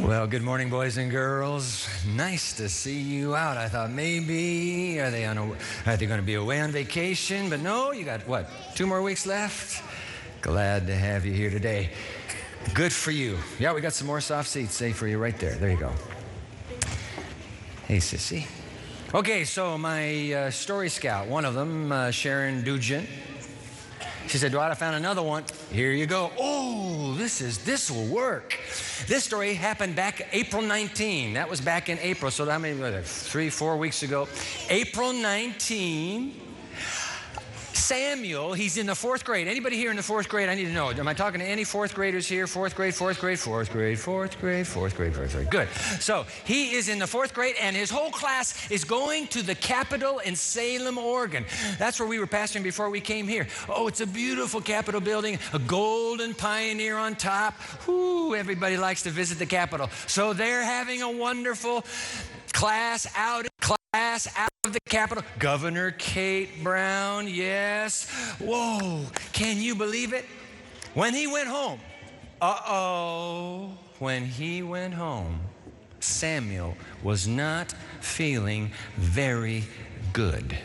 Well, good morning, boys and girls. Nice to see you out. I thought maybe are they going to be away on vacation? But no, you got what? 2 more weeks left. Glad to have you here today. Good for you. Yeah, we got some more soft seats safe for you right there. There you go. Hey, sissy. Okay, so my story scout, one of them, Sharon Dugent. She said, Dwight, I found another one. Here you go. Oh, this will work. This story happened back April 19. That was back in April. So how many was it? 3-4 weeks ago. April 19. Samuel, he's in the 4th grade. Anybody here in the 4th grade? I need to know. Am I talking to any 4th graders here? 4th grade, 4th grade, 4th grade, 4th grade, 4th grade, 4th grade. Good. So he is in the 4th grade, and his whole class is going to the Capitol in Salem, Oregon. That's where we were pastoring before we came here. Oh, it's a beautiful Capitol building, a golden pioneer on top. Whoo, everybody likes to visit the Capitol. So they're having a wonderful class out of the Capitol. Governor Kate Brown, yes. Whoa, can you believe it? When he went home, when he went home, Samuel was not feeling very good.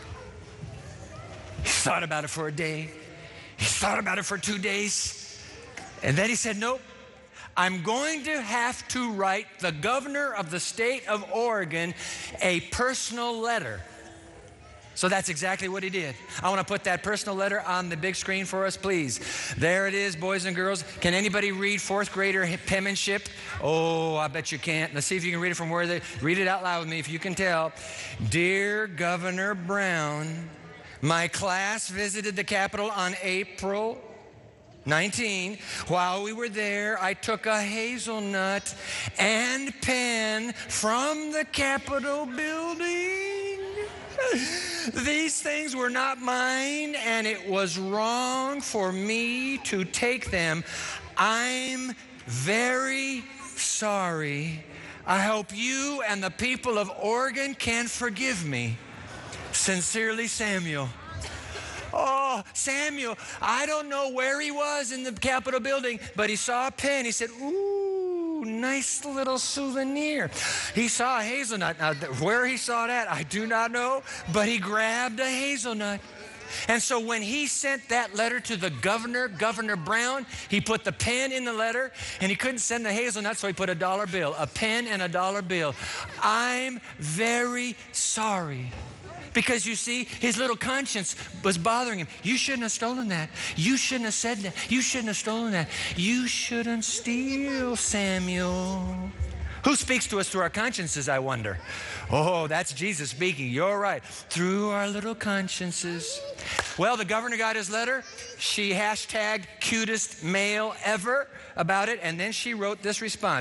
He thought about it for a day. He thought about it for 2 days. And then he said, nope. I'm going to have to write the governor of the state of Oregon a personal letter. So that's exactly what he did. I want to put that personal letter on the big screen for us, please. There it is, boys and girls. Can anybody read 4th grader penmanship? Oh, I bet you can't. Let's see if you can read it from where they read it out loud with me if you can tell. Dear Governor Brown, my class visited the Capitol on April 19. While we were there, I took a hazelnut and pen from the Capitol building. These things were not mine, and it was wrong for me to take them. I'm very sorry. I hope you and the people of Oregon can forgive me. Sincerely, Samuel. Oh, Samuel, I don't know where he was in the Capitol building, but he saw a pen. He said, ooh, nice little souvenir. He saw a hazelnut. Now, where he saw that, I do not know, but he grabbed a hazelnut. And so when he sent that letter to the governor, Governor Brown, he put the pen in the letter, and he couldn't send the hazelnut, so he put a $1 bill, a pen and a $1 bill. I'm very sorry. Because you see, his little conscience was bothering him. You shouldn't have stolen that. You shouldn't have said that. You shouldn't have stolen that. You shouldn't steal, Samuel. Who speaks to us through our consciences, I wonder? Oh, that's Jesus speaking. You're right. Through our little consciences. Well, the governor got his letter. She hashtagged cutest mail ever about it, and then she wrote this response.